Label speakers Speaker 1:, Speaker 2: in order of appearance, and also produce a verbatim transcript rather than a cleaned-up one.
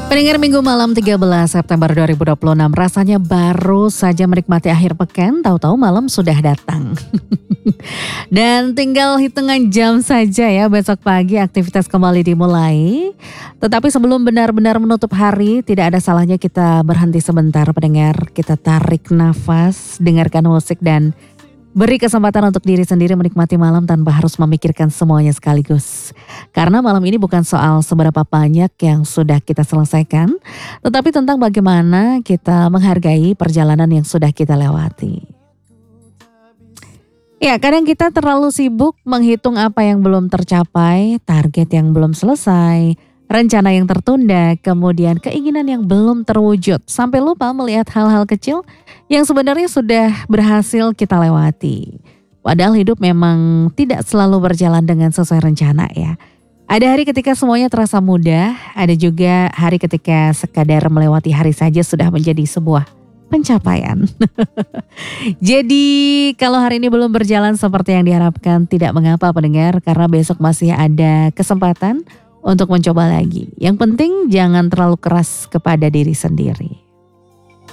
Speaker 1: Pendengar Minggu malam tiga belas September dua ribu dua puluh enam, rasanya baru saja menikmati akhir pekan, tahu-tahu malam sudah datang. Dan tinggal hitungan jam saja ya, besok pagi aktivitas kembali dimulai. Tetapi sebelum benar-benar menutup hari, tidak ada salahnya kita berhenti sebentar pendengar. Kita tarik nafas, dengarkan musik dan beri kesempatan untuk diri sendiri menikmati malam tanpa harus memikirkan semuanya sekaligus. Karena malam ini bukan soal seberapa banyak yang sudah kita selesaikan, tetapi tentang bagaimana kita menghargai perjalanan yang sudah kita lewati. Ya, kadang kita terlalu sibuk menghitung apa yang belum tercapai, target yang belum selesai, rencana yang tertunda, kemudian keinginan yang belum terwujud, sampai lupa melihat hal-hal kecil yang sebenarnya sudah berhasil kita lewati. Padahal hidup memang tidak selalu berjalan dengan sesuai rencana ya. Ada hari ketika semuanya terasa mudah, ada juga hari ketika sekadar melewati hari saja sudah menjadi sebuah pencapaian. Jadi kalau hari ini belum berjalan seperti yang diharapkan, tidak mengapa pendengar, karena besok masih ada kesempatan untuk mencoba lagi. Yang penting jangan terlalu keras kepada diri sendiri.